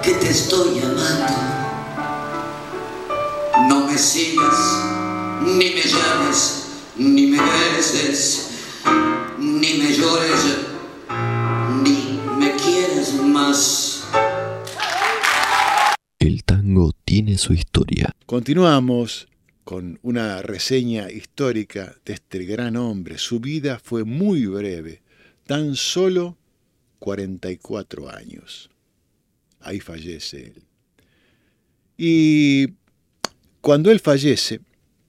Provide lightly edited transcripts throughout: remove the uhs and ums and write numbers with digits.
que te estoy amando. No me sigas, ni me llames, ni me beses, ni me llores, ni me quieras más. El tango tiene su historia. Continuamos con una reseña histórica de este gran hombre. Su vida fue muy breve, tan solo 44 años. Ahí fallece él. Y cuando él fallece,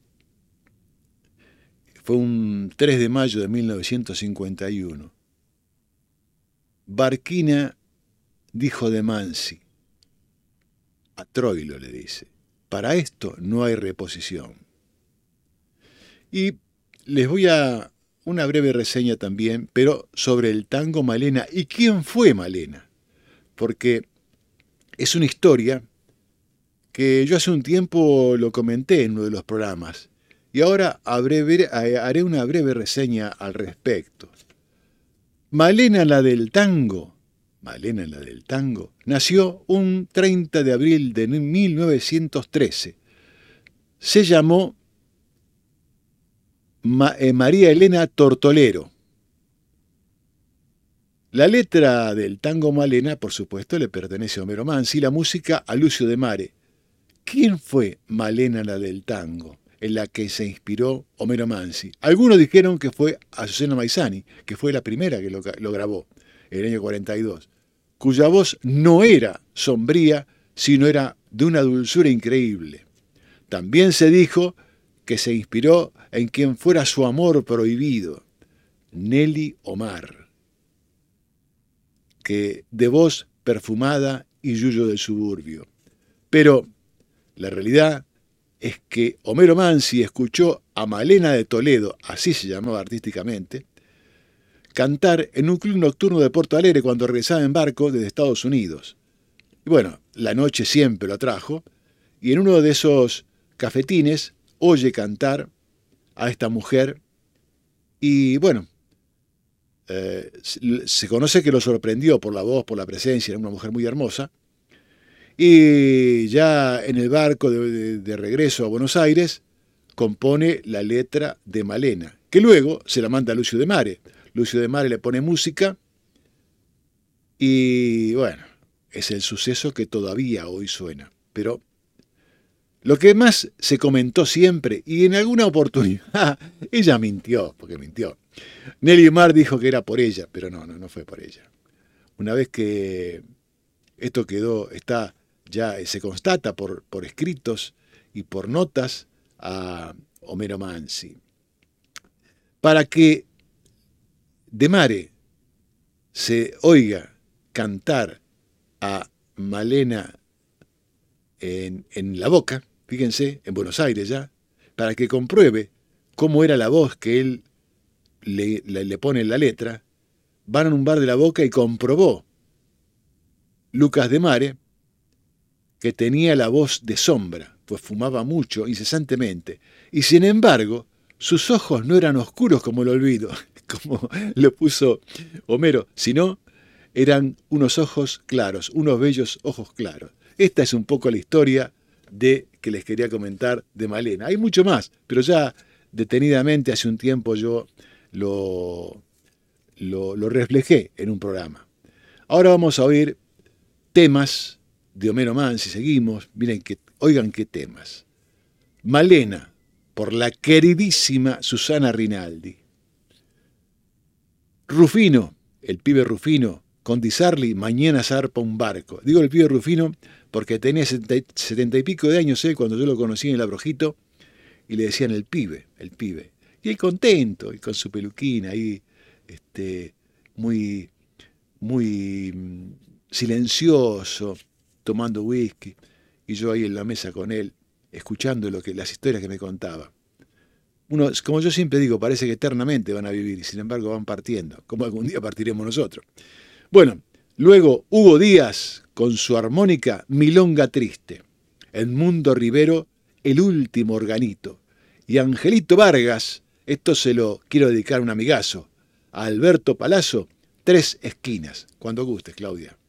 fue un 3 de mayo de 1951, Barquina dijo de Mansi, a Troilo le dice: para esto no hay reposición. Y les voy a una breve reseña también, pero sobre el tango Malena y quién fue Malena, porque es una historia que yo hace un tiempo lo comenté en uno de los programas y ahora haré una breve reseña al respecto. Malena la del tango, nació un 30 de abril de 1913. Se llamó María Elena Tortolero. La letra del tango Malena, por supuesto, le pertenece a Homero Mansi y la música a Lucio de Mare. ¿Quién fue Malena la del tango, en la que se inspiró Homero Mansi? Algunos dijeron que fue Azucena Maizani, que fue la primera que lo grabó en el año 42, cuya voz no era sombría, sino era de una dulzura increíble. También se dijo que se inspiró en quien fuera su amor prohibido, Nelly Omar, que de voz perfumada y yuyo del suburbio. Pero la realidad es que Homero Mansi escuchó a Malena de Toledo, así se llamaba artísticamente, cantar en un club nocturno de Porto Alegre cuando regresaba en barco desde Estados Unidos. Y bueno, la noche siempre lo atrajo, y en uno de esos cafetines oye cantar a esta mujer, y bueno, se conoce que lo sorprendió por la voz, por la presencia, era una mujer muy hermosa, y ya en el barco de regreso a Buenos Aires compone la letra de Malena, que luego se la manda a Lucio de Mare. Lucio de Mare le pone música y bueno, es el suceso que todavía hoy suena. Pero lo que más se comentó siempre, y en alguna oportunidad, ella mintió, porque mintió. Nelly Omar dijo que era por ella, pero no fue por ella. Una vez que esto ya se constata por escritos y por notas a Homero Mansi. Para que de Mare se oiga cantar a Malena en La Boca, fíjense, en Buenos Aires ya, para que compruebe cómo era la voz que él le pone en la letra, van a un bar de La Boca y comprobó Lucas de Mare que tenía la voz de sombra, pues fumaba mucho, incesantemente, y sin embargo, sus ojos no eran oscuros como el olvido, como lo puso Homero, sino eran unos ojos claros, unos bellos ojos claros. Esta es un poco la historia que les quería comentar de Malena. Hay mucho más, pero ya detenidamente hace un tiempo yo lo reflejé en un programa. Ahora vamos a oír temas de Homero Mansi. Seguimos, oigan qué temas. Malena, por la queridísima Susana Rinaldi. Rufino, el pibe Rufino, con Di Sarli, mañana zarpa un barco. Digo el pibe Rufino porque tenía 70 y pico de años cuando yo lo conocí en el Abrojito, y le decían el pibe. Y él contento, y con su peluquina ahí, muy silencioso, tomando whisky, y yo ahí en la mesa con él, escuchando las historias que me contaba. Como yo siempre digo, parece que eternamente van a vivir, y sin embargo van partiendo, como algún día partiremos nosotros. Bueno, luego Hugo Díaz, con su armónica Milonga Triste. Edmundo Rivero, El Último Organito. Y Angelito Vargas, esto se lo quiero dedicar a un amigazo, a Alberto Palazzo, Tres Esquinas. Cuando gustes, Claudia.